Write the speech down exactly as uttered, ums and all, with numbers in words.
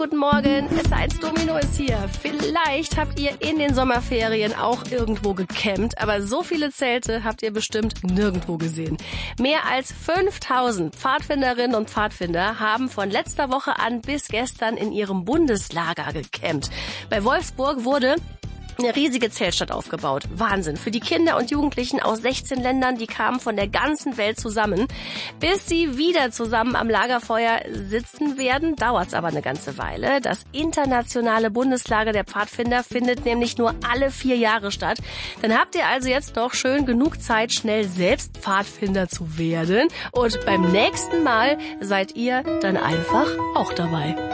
guten Morgen. S eins Domino ist hier. Vielleicht habt ihr in den Sommerferien auch irgendwo gecampt, aber so viele Zelte habt ihr bestimmt nirgendwo gesehen. Mehr als fünftausend Pfadfinderinnen und Pfadfinder haben von letzter Woche an bis gestern in ihrem Bundeslager gecampt. Bei Wolfsburg wurde eine riesige Zeltstadt aufgebaut. Wahnsinn. Für die Kinder und Jugendlichen aus sechzehn Ländern, die kamen von der ganzen Welt zusammen. Bis sie wieder zusammen am Lagerfeuer sitzen werden, dauert's aber eine ganze Weile. Das internationale Bundeslager der Pfadfinder findet nämlich nur alle vier Jahre statt. Dann habt ihr also jetzt noch schön genug Zeit, schnell selbst Pfadfinder zu werden. Und beim nächsten Mal seid ihr dann einfach auch dabei.